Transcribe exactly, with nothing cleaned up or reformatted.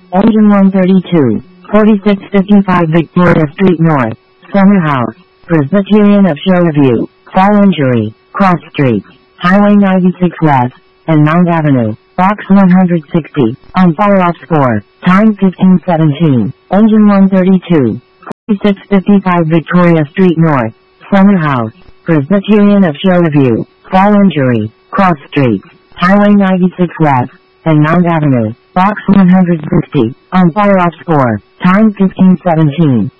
Engine one thirty-two, forty-six fifty-five Victoria Street North, Summer House, Presbyterian of Shoreview, Fall Injury, Cross Street, Highway ninety-six West, and Mount Avenue, Box one hundred sixty, on follow-up score, time fifteen seventeen, Engine one thirty-two, forty-six fifty-five Victoria Street North, Summer House, Presbyterian of Shoreview, Fall Injury, Cross Street, Highway ninety-six West, and Mount Avenue, Box one hundred sixty, on follow-up score, time fifteen seventeen.